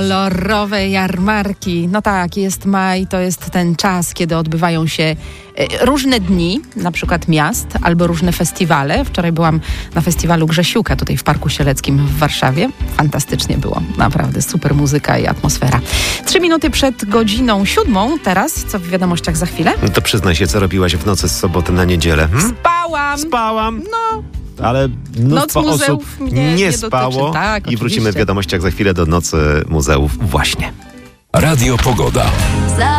Kolorowe jarmarki. No tak, jest maj, to jest ten czas, kiedy odbywają się różne dni, na przykład miast, albo różne festiwale. Wczoraj byłam na festiwalu Grzesiuka tutaj w Parku Sieleckim w Warszawie. Fantastycznie było, naprawdę super muzyka i atmosfera. 3 minuty przed godziną 7. Teraz, co w wiadomościach za chwilę? No to przyznaj się, co robiłaś w nocy z soboty na niedzielę? Spałam. No. Ale mnóstwo Noc osób muzeów mnie nie spało dotyczy. Tak, i wrócimy w oczywiście. wiadomościach za chwilę do Nocy Muzeów właśnie. Radio Pogoda.